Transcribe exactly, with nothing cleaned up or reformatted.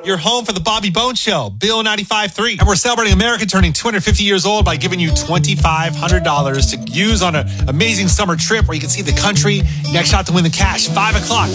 your home for the Bobby Bones Show, Bill ninety-five point three. And we're celebrating America turning two hundred fifty years old by giving you twenty-five hundred dollars to use on an amazing summer trip where you can see the country. Next shot to win the cash, five o'clock.